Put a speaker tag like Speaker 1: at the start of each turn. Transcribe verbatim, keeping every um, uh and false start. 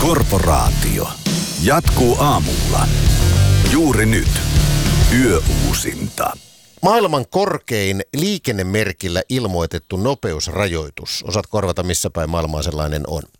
Speaker 1: Korporaatio jatkuu aamulla. Juuri nyt. Yöuusinta.
Speaker 2: Maailman korkein liikennemerkillä ilmoitettu nopeusrajoitus. Osaatko arvata, missä päin maailmaa sellainen on?